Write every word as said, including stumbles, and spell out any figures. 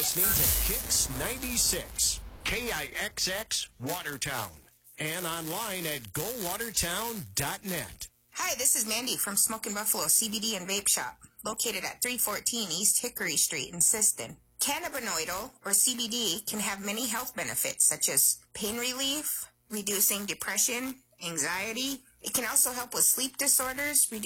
listening to Kicks ninety-six, K I X X Watertown, and online at go watertown dot net. Hi, this is Mandy from Smokin' Buffalo C B D and Vape Shop, located at three fourteen East Hickory Street in Siston. Cannabinoid, or C B D, can have many health benefits such as pain relief, reducing depression, anxiety. It can also help with sleep disorders,